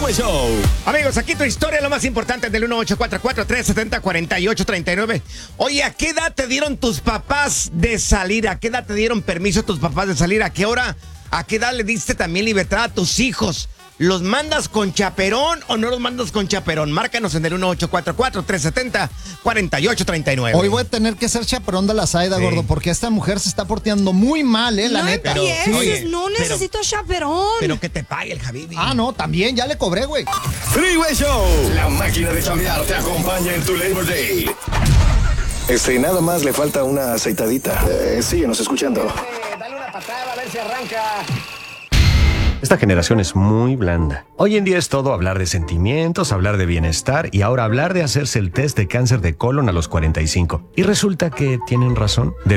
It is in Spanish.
Freeway Show. Amigos, aquí tu historia, lo más importante del 1844-370-4839. Oye, ¿a qué edad te dieron tus papás de salir? ¿A qué edad te dieron permiso tus papás de salir? ¿A qué hora? ¿A qué edad le diste también libertad a tus hijos? ¿Los mandas con chaperón o no los mandas con chaperón? Márcanos en el 1844-370-4839. Hoy voy a tener que ser chaperón de la Zaida, gordo, porque esta mujer se está porteando muy mal, la No neta. empieces, no necesito chaperón. Pero que te pague el Javibi. Ah, no, también, ya le cobré, güey. Freeway Show. La máquina de chambear te acompaña en tu Labor Day. Nada más le falta una aceitadita. Síguenos escuchando. Dale una patada a ver si arranca. Esta generación es muy blanda. Hoy en día es todo hablar de sentimientos, hablar de bienestar y ahora hablar de hacerse el test de cáncer de colon a los 45. Y resulta que tienen razón.